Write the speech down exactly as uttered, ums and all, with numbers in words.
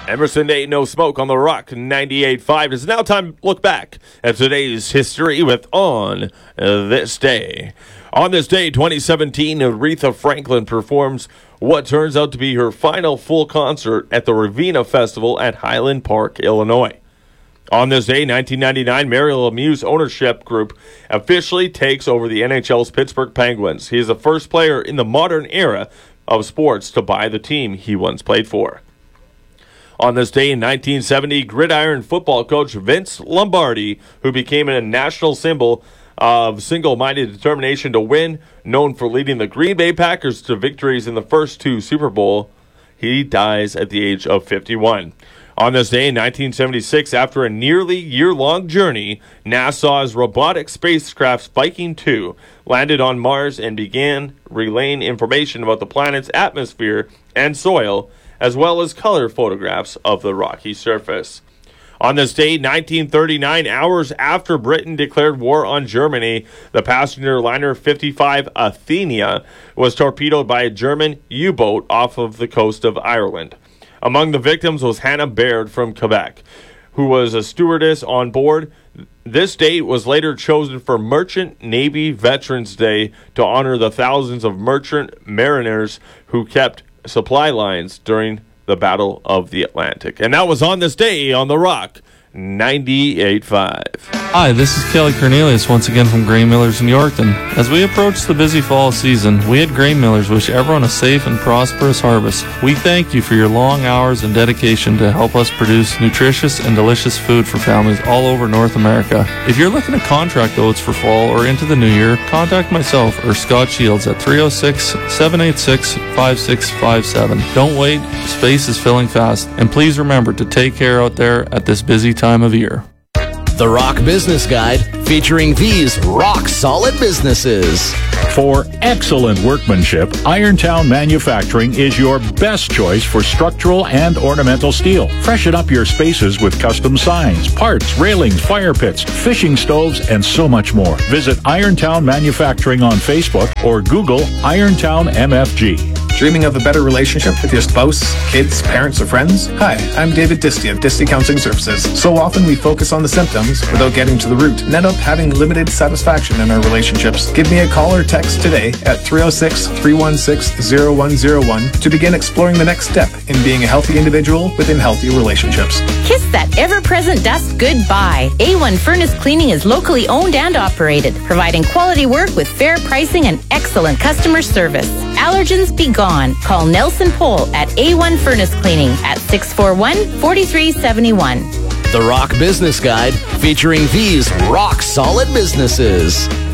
Emerson Day, No Smoke on the Rock ninety-eight point five. It's now time to look back at today's history with On This Day. On this day, twenty seventeen, Aretha Franklin performs what turns out to be her final full concert at the Ravenna Festival at Highland Park, Illinois. On this day, nineteen ninety-nine, Mario Lemieux's ownership group officially takes over the N H L's Pittsburgh Penguins. He is the first player in the modern era of sports to buy the team he once played for. On this day in nineteen seventy, gridiron football coach Vince Lombardi, who became a national symbol of single-minded determination to win, known for leading the Green Bay Packers to victories in the first two Super Bowl, he dies at the age of fifty-one. On this day in nineteen seventy-six, after a nearly year-long journey, NASA's robotic spacecraft Viking two landed on Mars and began relaying information about the planet's atmosphere and soil, as well as color photographs of the rocky surface. On this day, nineteen thirty-nine, hours after Britain declared war on Germany, the passenger liner fifty-five Athenia was torpedoed by a German U-boat off of the coast of Ireland. Among the victims was Hannah Baird from Quebec, who was a stewardess on board. This date was later chosen for Merchant Navy Veterans Day to honor the thousands of merchant mariners who kept supply lines during the Battle of the Atlantic. And that was On This Day on the Rock ninety-eight point five. Hi, this is Kelly Cornelius once again from Grain Millers in Yorkton. As we approach the busy fall season, we at Grain Millers wish everyone a safe and prosperous harvest. We thank you for your long hours and dedication to help us produce nutritious and delicious food for families all over North America. If you're looking to contract oats for fall or into the new year, contact myself or Scott Shields at three oh six, seven eight six, five six five seven. Don't wait, space is filling fast, and please remember to take care out there at this busy time of year. The Rock Business Guide, featuring these rock-solid businesses. For excellent workmanship, Irontown Manufacturing is your best choice for structural and ornamental steel. Freshen up your spaces with custom signs, parts, railings, fire pits, fishing stoves, and so much more. Visit Irontown Manufacturing on Facebook or Google Irontown M F G. Dreaming of a better relationship with your spouse, kids, parents, or friends? Hi, I'm David Disty of Disty Counseling Services. So often we focus on the symptoms without getting to the root and end up having limited satisfaction in our relationships. Give me a call or text today at three oh six, three one six, oh one oh one to begin exploring the next step in being a healthy individual within healthy relationships. Kiss that ever-present dust goodbye. A one Furnace Cleaning is locally owned and operated, providing quality work with fair pricing and excellent customer service. Allergens be gone. Call Nelson Pohl at A one Furnace Cleaning at six four one, four three seven one. The Rock Business Guide, featuring these rock-solid businesses.